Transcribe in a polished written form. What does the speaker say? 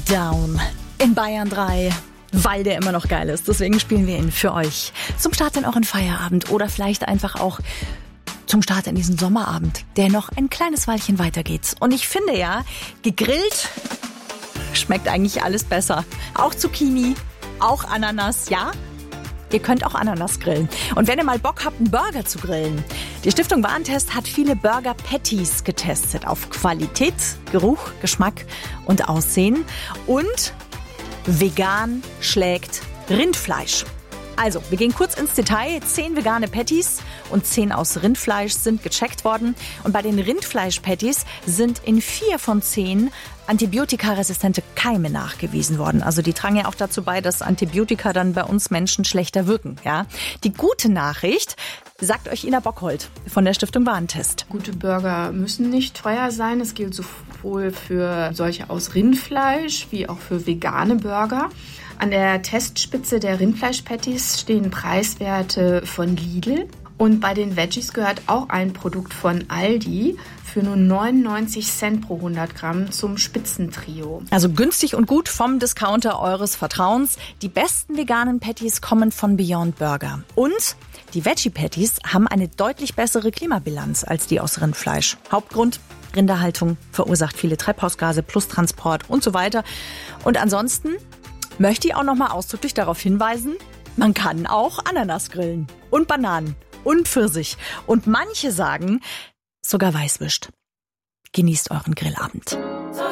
Down in Bayern 3. Weil der immer noch geil ist. Deswegen spielen wir ihn für euch. Zum Start in euren Feierabend oder vielleicht einfach auch zum Start in diesen Sommerabend, der noch ein kleines Weilchen weitergeht. Und ich finde ja, gegrillt schmeckt eigentlich alles besser. Auch Zucchini, auch Ananas, ja? Ihr könnt auch Ananas grillen. Und wenn ihr mal Bock habt, einen Burger zu grillen. Die Stiftung Warentest hat viele Burger-Patties getestet. Auf Qualität, Geruch, Geschmack und Aussehen. Und vegan schlägt Rindfleisch. Also, wir gehen kurz ins Detail. 10 vegane Patties und 10 aus Rindfleisch sind gecheckt worden. Und bei den Rindfleisch-Patties sind in 4 von 10 antibiotikaresistente Keime nachgewiesen worden. Also die tragen ja auch dazu bei, dass Antibiotika dann bei uns Menschen schlechter wirken. Ja? Die gute Nachricht sagt euch Ina Bockhold von der Stiftung Warentest. Gute Burger müssen nicht teuer sein. Es gilt sowohl für solche aus Rindfleisch wie auch für vegane Burger. An der Testspitze der Rindfleisch-Patties stehen Preiswerte von Lidl. Und bei den Veggies gehört auch ein Produkt von Aldi für nur 99 Cent pro 100 Gramm zum Spitzentrio. Also günstig und gut vom Discounter eures Vertrauens. Die besten veganen Patties kommen von Beyond Burger. Und die Veggie-Patties haben eine deutlich bessere Klimabilanz als die aus Rindfleisch. Hauptgrund: Rinderhaltung verursacht viele Treibhausgase plus Transport und so weiter. Und ansonsten möchte ich auch noch mal ausdrücklich darauf hinweisen, man kann auch Ananas grillen und Bananen und Pfirsich. Und manche sagen sogar Weißwürst. Genießt euren Grillabend.